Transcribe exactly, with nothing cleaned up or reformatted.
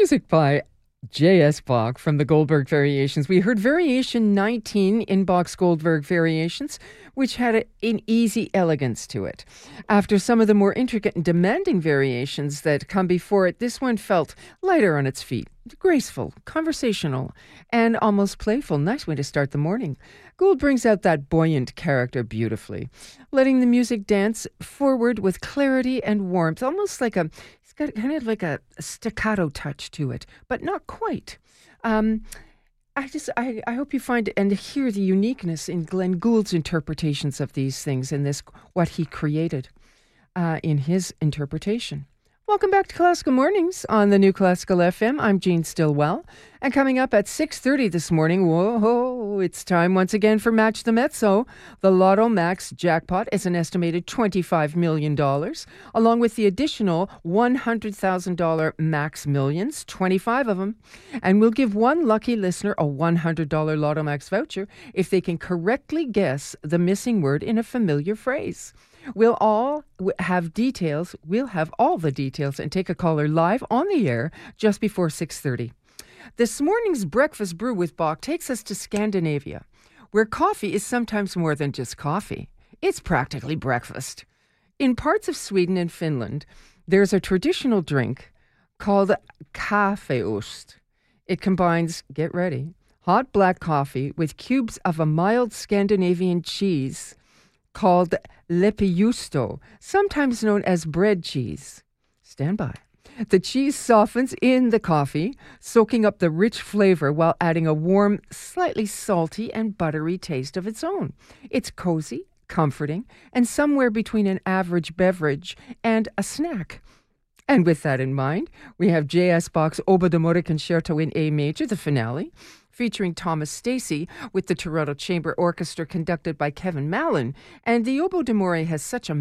Music by J S. Bach from the Goldberg Variations. We heard Variation nineteen in Bach's Goldberg Variations, which had a, an easy elegance to it. After some of the more intricate and demanding variations that come before it, this one felt lighter on its feet, graceful, conversational, and almost playful. Nice way to start the morning. Gould brings out that buoyant character beautifully, letting the music dance forward with clarity and warmth, almost like a got kind of like a, a staccato touch to it, but not quite. Um, I just, I, I hope you find and hear the uniqueness in Glenn Gould's interpretations of these things and this, what he created uh, in his interpretation. Welcome back to Classical Mornings on the New Classical F M. I'm Jean Stillwell. And coming up at six thirty this morning, whoa, it's time once again for Match the Mezzo. The Lotto Max jackpot is an estimated twenty-five million dollars, along with the additional one hundred thousand dollars Max Millions, twenty-five of them. And we'll give one lucky listener a one hundred dollars Lotto Max voucher if they can correctly guess the missing word in a familiar phrase. We'll all have details. We'll have all the details and take a caller live on the air just before six thirty. This morning's breakfast brew with Bach takes us to Scandinavia, where coffee is sometimes more than just coffee. It's practically breakfast. In parts of Sweden and Finland, there's a traditional drink called kaffeost. It combines, get ready, hot black coffee with cubes of a mild Scandinavian cheese called lepijuusto, sometimes known as bread cheese. Stand by. The cheese softens in the coffee, soaking up the rich flavor while adding a warm, slightly salty and buttery taste of its own. It's cozy, comforting, and somewhere between an average beverage and a snack. And with that in mind, we have J S. Bach's Oboe d'Amore Concerto in A Major, the finale, featuring Thomas Stacey with the Toronto Chamber Orchestra conducted by Kevin Mallon. And the Oboe d'Amore has such a